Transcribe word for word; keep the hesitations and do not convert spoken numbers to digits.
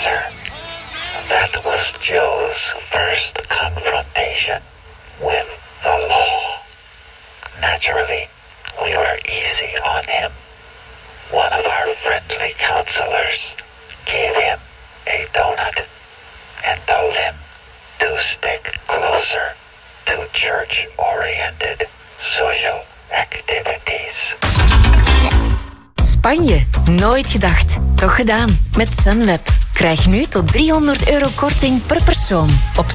officer. That was Joe's first confrontation with the law. Naturally, we were easy on him. One of our friendly counselors gave him a donut and told him to stick closer to church-oriented social activities. Spanje, nooit gedacht. Toch gedaan. Met Sunweb. Krijg nu tot driehonderd euro korting per persoon op